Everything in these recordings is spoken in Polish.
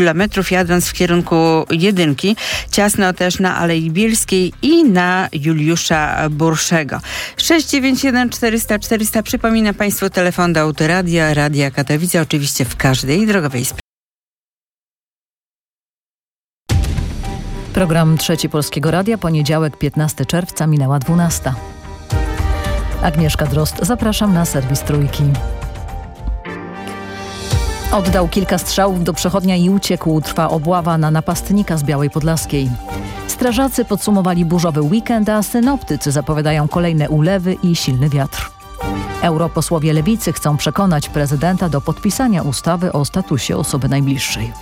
km jadąc w kierunku Jedynki. Ciasno też na Alei Bielskiej i na Juliusza Burszego. 691 400 400. Przypominam Państwu telefon do Autoradia, Radia Katowice, oczywiście w każdej drogowej sprawie. Program Trzeci Polskiego Radia, poniedziałek 15 czerwca, minęła 12. Agnieszka Drozd, zapraszam na serwis Trójki. Oddał kilka strzałów do przechodnia i uciekł. Trwa obława na napastnika z Białej Podlaskiej. Strażacy podsumowali burzowy weekend, a synoptycy zapowiadają kolejne ulewy i silny wiatr. Europosłowie Lewicy chcą przekonać prezydenta do podpisania ustawy o statusie osoby najbliższej.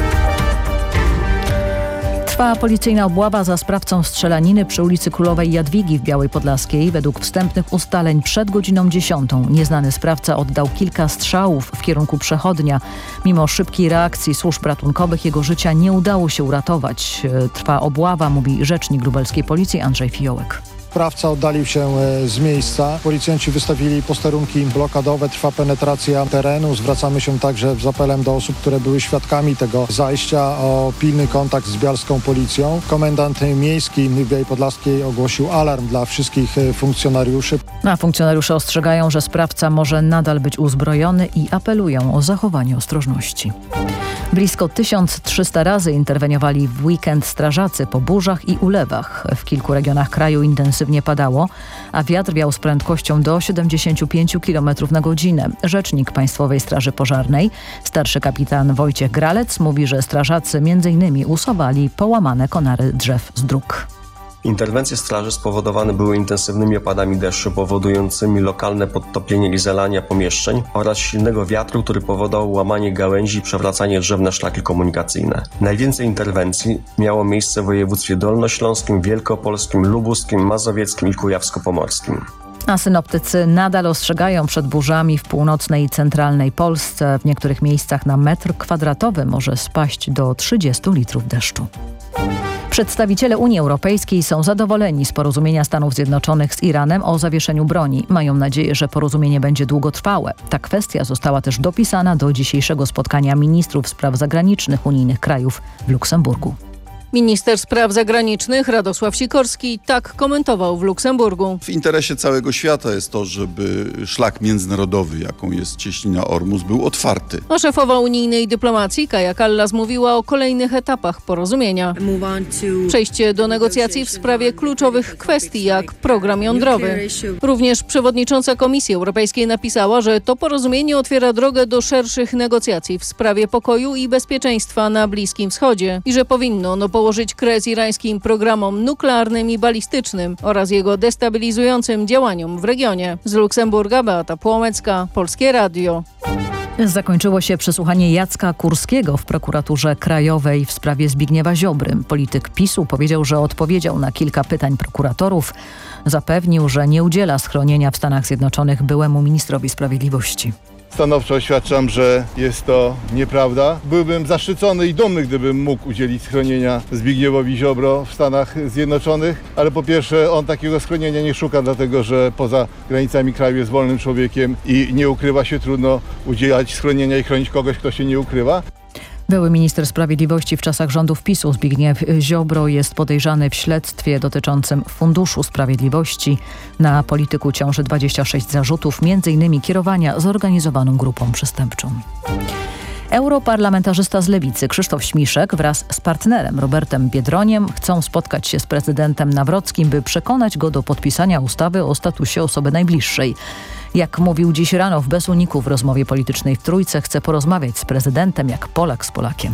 Trwa policyjna obława za sprawcą strzelaniny przy ulicy Królowej Jadwigi w Białej Podlaskiej. Według wstępnych ustaleń przed godziną 10 nieznany sprawca oddał kilka strzałów w kierunku przechodnia. Mimo szybkiej reakcji służb ratunkowych jego życia nie udało się uratować. Trwa obława, mówi rzecznik lubelskiej policji Andrzej Fiołek. Sprawca oddalił się z miejsca. Policjanci wystawili posterunki blokadowe, trwa penetracja terenu. Zwracamy się także z apelem do osób, które były świadkami tego zajścia, o pilny kontakt z bialską policją. Komendant miejski w Białej Podlaskiej ogłosił alarm dla wszystkich funkcjonariuszy. A funkcjonariusze ostrzegają, że sprawca może nadal być uzbrojony i apelują o zachowanie ostrożności. Blisko 1300 razy interweniowali w weekend strażacy po burzach i ulewach. W kilku regionach kraju intensywnie padało, a wiatr wiał z prędkością do 75 km na godzinę. Rzecznik Państwowej Straży Pożarnej, starszy kapitan Wojciech Gralec, mówi, że strażacy m.in. usuwali połamane konary drzew z dróg. Interwencje straży spowodowane były intensywnymi opadami deszczu powodującymi lokalne podtopienie i zalania pomieszczeń oraz silnego wiatru, który powodował łamanie gałęzi i przewracanie drzew na szlaki komunikacyjne. Najwięcej interwencji miało miejsce w województwie dolnośląskim, wielkopolskim, lubuskim, mazowieckim i kujawsko-pomorskim. A synoptycy nadal ostrzegają przed burzami w północnej i centralnej Polsce. W niektórych miejscach na metr kwadratowy może spaść do 30 litrów deszczu. Przedstawiciele Unii Europejskiej są zadowoleni z porozumienia Stanów Zjednoczonych z Iranem o zawieszeniu broni. Mają nadzieję, że porozumienie będzie długotrwałe. Ta kwestia została też dopisana do dzisiejszego spotkania ministrów spraw zagranicznych unijnych krajów w Luksemburgu. Minister spraw zagranicznych Radosław Sikorski tak komentował w Luksemburgu. W interesie całego świata jest to, żeby szlak międzynarodowy, jaką jest cieśnina Ormus, był otwarty. A szefowa unijnej dyplomacji Kaja Kallas mówiła o kolejnych etapach porozumienia. Przejście do negocjacji w sprawie kluczowych kwestii, jak program jądrowy. Również przewodnicząca Komisji Europejskiej napisała, że to porozumienie otwiera drogę do szerszych negocjacji w sprawie pokoju i bezpieczeństwa na Bliskim Wschodzie i że powinno ono położyć kres irańskim programom nuklearnym i balistycznym oraz jego destabilizującym działaniom w regionie. Z Luksemburga Beata Płomecka, Polskie Radio. Zakończyło się przesłuchanie Jacka Kurskiego w prokuraturze krajowej w sprawie Zbigniewa Ziobry. Polityk PiS-u powiedział, że odpowiedział na kilka pytań prokuratorów. Zapewnił, że nie udziela schronienia w Stanach Zjednoczonych byłemu ministrowi sprawiedliwości. Stanowczo oświadczam, że jest to nieprawda. Byłbym zaszczycony i dumny, gdybym mógł udzielić schronienia Zbigniewowi Ziobro w Stanach Zjednoczonych, ale po pierwsze on takiego schronienia nie szuka, dlatego że poza granicami kraju jest wolnym człowiekiem i nie ukrywa się. Trudno udzielać schronienia i chronić kogoś, kto się nie ukrywa. Były minister sprawiedliwości w czasach rządów PiS-u Zbigniew Ziobro jest podejrzany w śledztwie dotyczącym Funduszu Sprawiedliwości. Na polityku ciąży 26 zarzutów, m.in. kierowania zorganizowaną grupą przestępczą. Europarlamentarzysta z Lewicy Krzysztof Śmiszek wraz z partnerem Robertem Biedroniem chcą spotkać się z prezydentem Nawrockim, by przekonać go do podpisania ustawy o statusie osoby najbliższej. Jak mówił dziś rano w Bez Uniku w rozmowie politycznej w Trójce, chce porozmawiać z prezydentem jak Polak z Polakiem.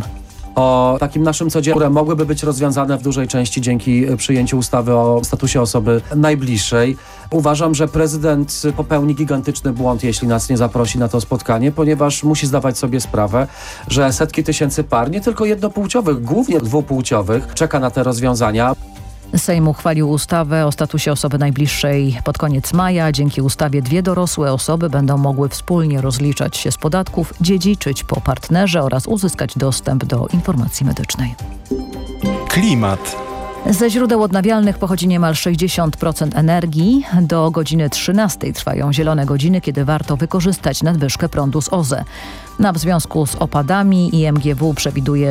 O takim naszym codziennym, które mogłyby być rozwiązane w dużej części dzięki przyjęciu ustawy o statusie osoby najbliższej. Uważam, że prezydent popełni gigantyczny błąd, jeśli nas nie zaprosi na to spotkanie, ponieważ musi zdawać sobie sprawę, że setki tysięcy par, nie tylko jednopłciowych, głównie dwupłciowych, czeka na te rozwiązania. Sejm uchwalił ustawę o statusie osoby najbliższej pod koniec maja. Dzięki ustawie 2 dorosłe osoby będą mogły wspólnie rozliczać się z podatków, dziedziczyć po partnerze oraz uzyskać dostęp do informacji medycznej. Klimat. Ze źródeł odnawialnych pochodzi niemal 60% energii. Do godziny 13 trwają zielone godziny, kiedy warto wykorzystać nadwyżkę prądu z OZE. W związku z opadami IMGW przewiduje